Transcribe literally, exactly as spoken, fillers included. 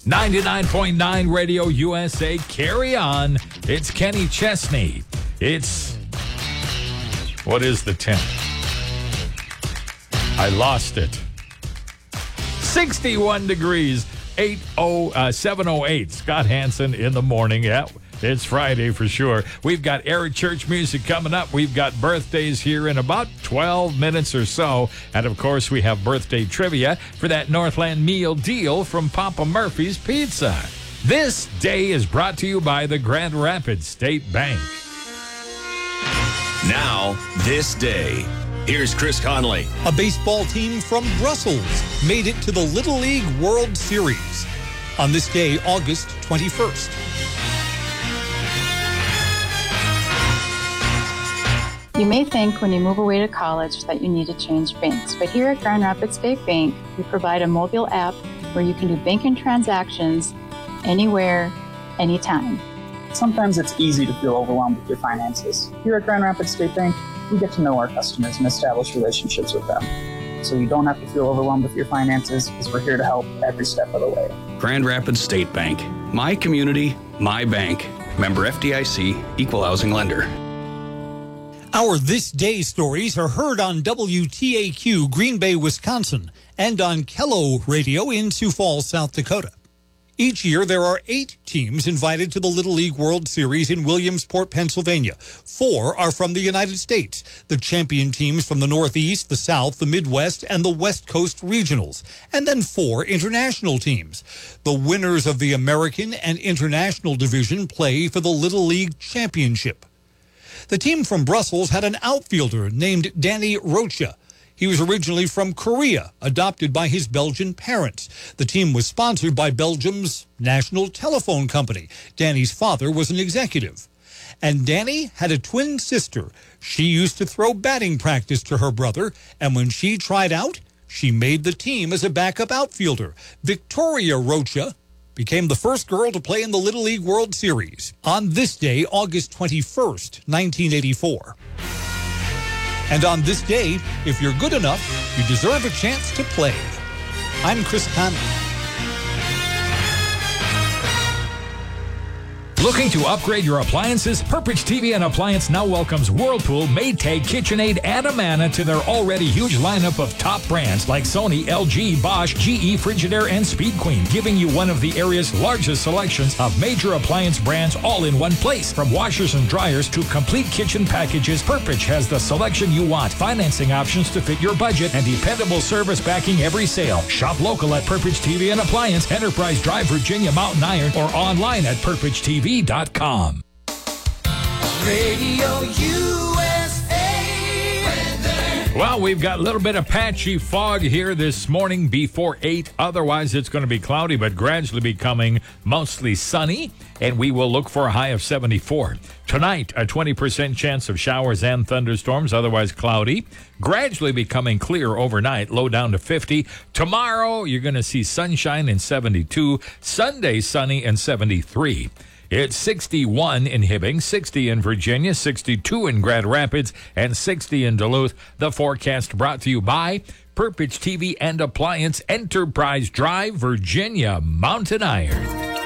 ninety-nine point nine Radio U S A. Carry on. It's Kenny Chesney. It's, what is the temp? I lost it. sixty-one degrees, eight oh, uh, seven oh eight. Scott Hansen in the morning. Yeah, it's Friday for sure. We've got Eric Church music coming up. We've got birthdays here in about twelve minutes or so. And, of course, we have birthday trivia for that Northland meal deal from Papa Murphy's Pizza. This day is brought to you by the Grand Rapids State Bank. Now, this day. Here's Chris Conley. A baseball team from Brussels made it to the Little League World Series on this day, August twenty-first. You may think when you move away to college that you need to change banks, but here at Grand Rapids State Bank, we provide a mobile app where you can do banking transactions anywhere, anytime. Sometimes it's easy to feel overwhelmed with your finances. Here at Grand Rapids State Bank, we get to know our customers and establish relationships with them. So you don't have to feel overwhelmed with your finances, because we're here to help every step of the way. Grand Rapids State Bank. My community, my bank. Member F D I C, Equal Housing Lender. Our This Day stories are heard on W T A Q Green Bay, Wisconsin, and on Kello Radio in Sioux Falls, South Dakota. Each year, there are eight teams invited to the Little League World Series in Williamsport, Pennsylvania. Four are from the United States, the champion teams from the Northeast, the South, the Midwest, and the West Coast regionals, and then four international teams. The winners of the American and International Division play for the Little League Championship. The team from Brussels had an outfielder named Danny Rocha. He was originally from Korea, adopted by his Belgian parents. The team was sponsored by Belgium's national telephone company. Danny's father was an executive. And Danny had a twin sister. She used to throw batting practice to her brother, and when she tried out, she made the team as a backup outfielder. Victoria Rocha became the first girl to play in the Little League World Series on this day, August twenty-first, nineteen eighty-four. And on this day, if you're good enough, you deserve a chance to play. I'm Chris Conley. Looking to upgrade your appliances? Purpich T V and Appliance now welcomes Whirlpool, Maytag, KitchenAid, and Amana to their already huge lineup of top brands like Sony, L G, Bosch, G E, Frigidaire, and Speed Queen, giving you one of the area's largest selections of major appliance brands all in one place. From washers and dryers to complete kitchen packages, Purpich has the selection you want, financing options to fit your budget, and dependable service backing every sale. Shop local at Purpich T V and Appliance, Enterprise Drive, Virginia, Mountain Iron, or online at purpich T V dot com. Radio U S A weather. Well, we've got a little bit of patchy fog here this morning before eight. Otherwise, it's going to be cloudy, but gradually becoming mostly sunny, and we will look for a high of seventy-four. Tonight, a twenty percent chance of showers and thunderstorms, otherwise cloudy. Gradually becoming clear overnight, low down to fifty. Tomorrow, you're going to see sunshine and seventy-two. Sunday, sunny and seventy-three. It's sixty-one in Hibbing, sixty in Virginia, sixty-two in Grand Rapids, and sixty in Duluth. The forecast brought to you by Purpich T V and Appliance, Enterprise Drive, Virginia, Mountain Iron.